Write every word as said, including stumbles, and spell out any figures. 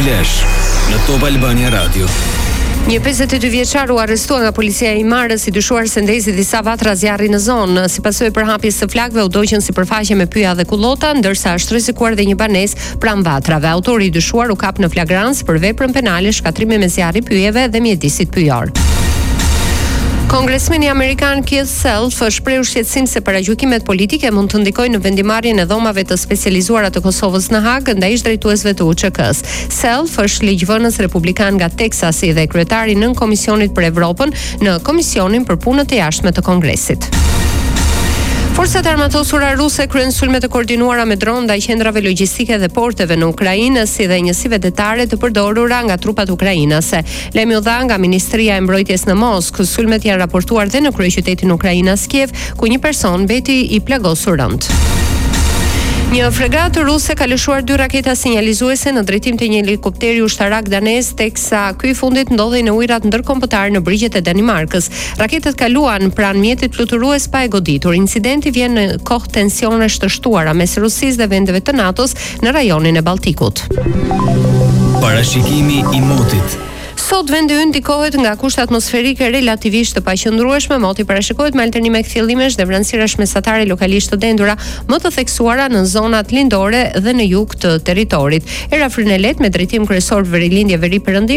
Flash në Top Albania Radio. Një pesëdhjetë e dy vjeçar u arrestua nga policia e Imarës i dyshuar se ndezi disa vatra zjarri në zonë. Si pasojë përhapjes së flakëve u doqën sipërfaqe me pyja dhe kullota, ndërsa është rrezikuar dhe një banesë pranë vatrave. Autori i dyshuar u kap në flagrancë për veprën penale shkatrimi me zjarri pyjeve dhe mjedisit pyjor. Kongresmeni amerikan Keith Self shpreh shqetësim se paragjykimet politike mund të ndikojnë në vendimarrjen e dhomave të specializuara të Kosovës në Hag ndaj drejtuesve të U Ç K-s. Self është ligjvënës republikan nga Teksasi dhe kryetari nën Komisionit për Evropën në Komisionin për Punët e Jashtme të Kongresit. Forcat armatosura ruse kryen sulme të koordinuara me dronë ndaj qendrave logjistike dhe porteve në Ukrainë, si dhe njësive detare të përdorura nga trupat ukrainase. Lajmi u dha nga Ministria e Mbrojtjes në Moskë. Sulmet janë raportuar dhe në kryeqytetin ukrainas Kiev, ku një person mbeti i plagosur rënd. Një fregat ruse ka lëshuar dy raketa sinjalizuese në drejtim të një helikopteri ushtarak danez, teksa ky i fundit ndodhej në ujërat ndërkombëtar në brigjet e Danimarkës. Raketet kaluan pranë mjetit fluturues pa e goditur. Incidenti vjen në kohë tensionesh të shtuara mes Rusisë dhe vendeve të NATO-s në rajonin e Balltikut. Parashikimi i motit. Sot vendi ynë ndikohet nga kushte atmosferike relativisht të paqëndrueshme, moti parashikohet me alternime kthjellimesh dhe vranësirash mesatare lokalisht të dendura, më të theksuara në zonat lindore dhe në jug të territorit. Era fryn e lehtë me drejtim kryesor veri lindje veri perëndim